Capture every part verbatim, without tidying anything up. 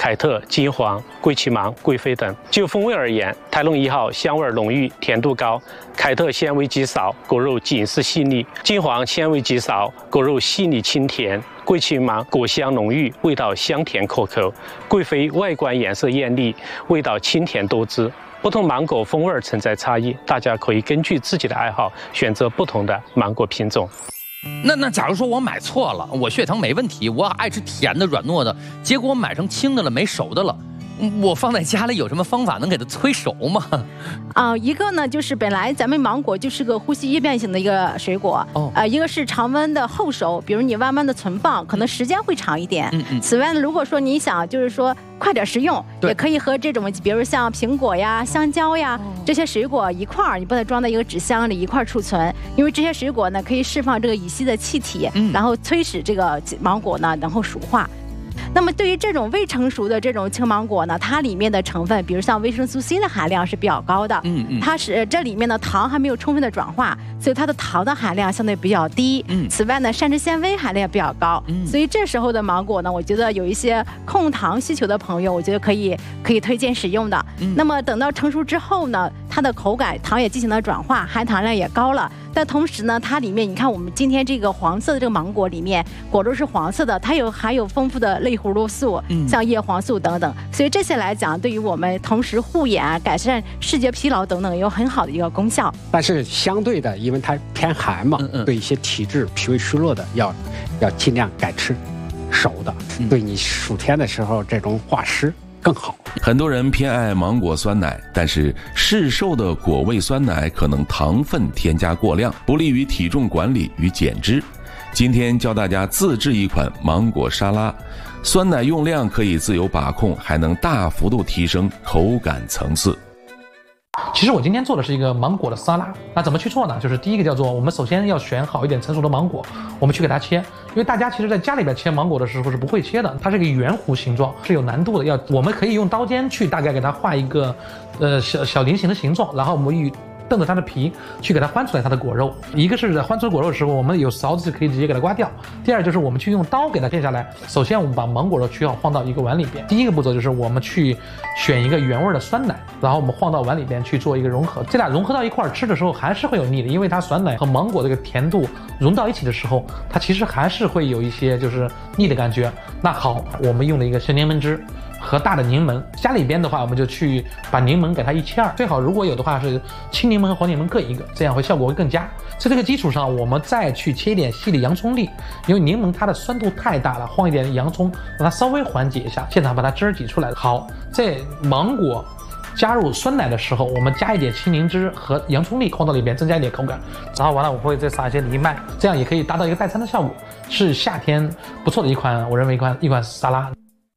凯特、金黄、桂旗芒、贵妃等。就风味而言，台龙一号香味浓郁，甜度高；凯特纤维极少，果肉紧实细腻；金黄纤维极少，果肉细腻清甜；桂旗芒果香浓郁，味道香甜可口；贵妃外观颜色艳丽，味道清甜多汁。不同芒果风味存在差异，大家可以根据自己的爱好选择不同的芒果品种。 那那假如说我买错了，我血糖没问题，我爱吃甜的软糯的，结果我买成轻的了，没熟的了。我放在家里有什么方法能给它催熟吗？ 啊、呃，一个呢就是本来咱们芒果就是个呼吸易变型的一个水果，哦，呃，一个是常温的后熟，比如你慢慢的存放，可能时间会长一点。嗯嗯。此外呢，如果说你想就是说快点食用，也可以和这种比如像苹果呀、香蕉呀、哦、这些水果一块儿，你把它装在一个纸箱里一块儿储存，因为这些水果呢可以释放这个乙烯的气体，嗯、然后催使这个芒果呢然后熟化。那么对于这种未成熟的这种青芒果呢，它里面的成分，比如像维生素 C 的含量是比较高的，嗯嗯，它是这里面的糖还没有充分的转化，所以它的糖的含量相对比较低。嗯，此外呢，膳食纤维含量比较高，嗯，所以这时候的芒果呢，我觉得有一些控糖需求的朋友，我觉得可以可以推荐使用的。嗯，那么等到成熟之后呢，它的口感糖也进行了转化，含糖量也高了。但同时呢，它里面你看我们今天这个黄色的这个芒果里面，果肉是黄色的，它有含有丰富的类胡萝素，嗯，像叶黄素等等，所以这些来讲，对于我们同时护眼、改善视觉疲劳等等，有很好的一个功效。 但是相对的，因为它偏寒嘛，嗯嗯，对一些体质、脾胃虚弱的，要要尽量改吃熟的，嗯，对你暑天的时候这种化湿更好。 很多人偏爱芒果酸奶，但是市售的果味酸奶可能糖分添加过量，不利于体重管理与减脂。今天教大家自制一款芒果沙拉，酸奶用量可以自由把控，还能大幅度提升口感层次。 其实我今天做的是一个芒果的沙拉，那怎么去做呢？就是第一个叫做我们首先要选好一点成熟的芒果，我们去给它切，因为大家其实在家里边切芒果的时候是不会切的，它是个圆弧形状，是有难度的，要我们可以用刀尖去大概给它画一个呃小小菱形的形状，然后我们与瞪着它的皮去给它翻出来它的果肉。一个是翻出果肉的时候，我们有勺子可以直接给它刮掉；第二就是我们去用刀给它切下来。首先我们把芒果肉取好放到一个碗里边，第一个步骤就是我们去选一个原味的酸奶，然后我们放到碗里边去做一个融合。这俩融合到一块儿吃的时候还是会有腻的，因为它酸奶和芒果这个甜度融到一起的时候，它其实还是会有一些就是腻的感觉。那好，我们用了一个生柠檬汁和大的柠檬，家里边的话我们就去把柠檬给它一切二，最好如果有的话是青柠檬和黄柠檬各一个，这样会效果会更佳。在这个基础上，我们再去切一点细的洋葱粒，因为柠檬它的酸度太大了，放一点洋葱让它稍微缓解一下，现场把它汁儿挤出来。好，在芒果加入酸奶的时候，我们加一点青柠汁和洋葱粒放到里边，增加一点口感。然后完了，我会再撒一些藜麦，这样也可以达到一个代餐的效果，是夏天不错的一款，我认为一款一款沙拉。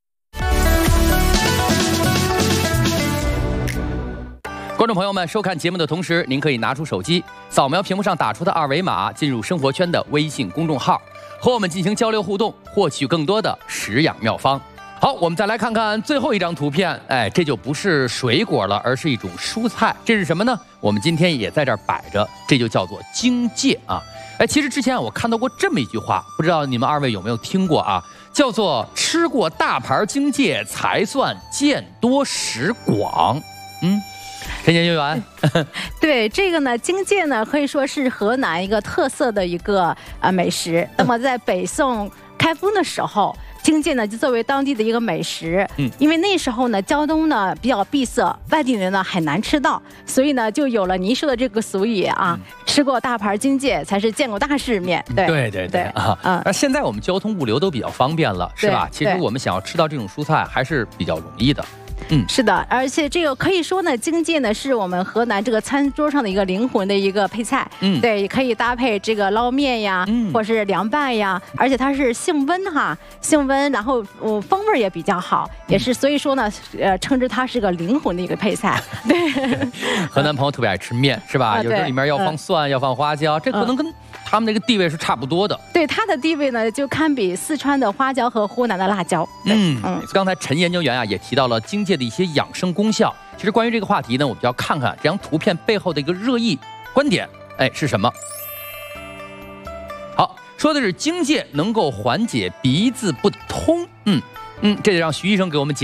观众朋友们，收看节目的同时，您可以拿出手机扫描屏幕上打出的二维码，进入生活圈的微信公众号，和我们进行交流互动，获取更多的食养妙方。好，我们再来看看最后一张图片。哎，这就不是水果了，而是一种蔬菜。这是什么呢？我们今天也在这儿摆着，这就叫做荆芥啊。哎，其实之前我看到过这么一句话，不知道你们二位有没有听过啊？叫做吃过大盘荆芥才算见多识广。嗯。陈研究员， 对这个呢，荆芥呢可以说是河南一个特色的一个呃美食。那么在北宋开封的时候，荆芥呢就作为当地的一个美食。嗯，因为那时候呢胶东呢比较闭塞，外地人呢很难吃到，所以呢就有了您说的这个俗语啊，嗯、吃过大盘荆芥才是见过大世面。对对对对啊，嗯，而现在我们交通物流都比较方便了，是吧？其实我们想要吃到这种蔬菜还是比较容易的。 嗯，是的，而且这个可以说呢，荆芥呢是我们河南这个餐桌上的一个灵魂的一个配菜。嗯，对，也可以搭配这个捞面呀，嗯，或是凉拌呀，而且它是性温哈，性温，然后呃风味也比较好，也是所以说呢，呃，称之它是个灵魂的一个配菜。对， 河南朋友特别爱吃面，是吧？有时候里面要放蒜，要放花椒，这可能跟他们那个地位是差不多的。 对，它的地位呢就堪比四川的花椒和湖南的辣椒。 嗯嗯，刚才陈研究员啊也提到了荆芥的一些养生功效。其实关于这个话题呢，我们就要看看这张图片背后的一个热议观点，哎，是什么？好，说的是荆芥能够缓解鼻子不通。嗯嗯，这得让徐医生给我们解。